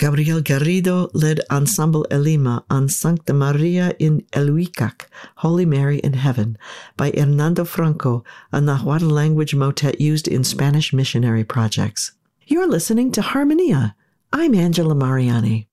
Gabriel Garrido led Ensemble Elima on Sancta Maria in Elhuicac, Holy Mary in Heaven, by Hernando Franco, a Nahuatl language motet used in Spanish missionary projects. You're listening to Harmonia. I'm Angela Mariani.